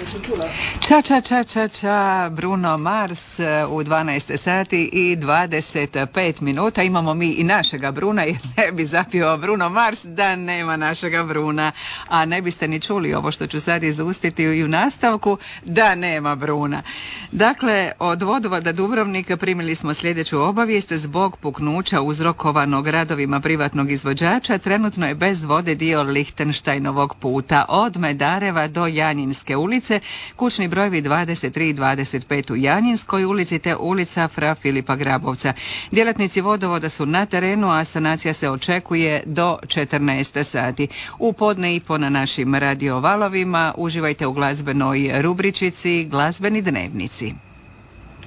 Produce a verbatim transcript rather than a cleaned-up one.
Ča, ča, ča, ča, ča, Bruno Mars u dvanaest sati i dvadeset pet minuta. Imamo mi i našega Bruna, jer ne bi zapio Bruno Mars da nema našega Bruna. A ne biste ni čuli ovo što ću sad izustiti i u nastavku, da nema Bruna. Dakle, od Vodovoda Dubrovnika primili smo sljedeću obavijest. Zbog puknuća uzrokovanog radovima privatnog izvođača, trenutno je bez vode dio Lihtenštajnovog puta od Medareva do Janjinske ulice, kućni brojevi dvadeset tri i dvadeset pet u Janjinskoj ulici te ulica Fra Filipa Grabovca. Djelatnici vodovoda su na terenu, a sanacija se očekuje do četrnaest sati. U podne i po na našim radio valovima uživajte u glazbenoj rubričici Glazbeni dnevnici.